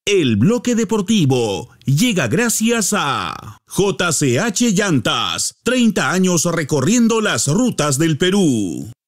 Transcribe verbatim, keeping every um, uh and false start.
El bloque deportivo llega gracias a J C H Llantas, treinta años recorriendo las rutas del Perú.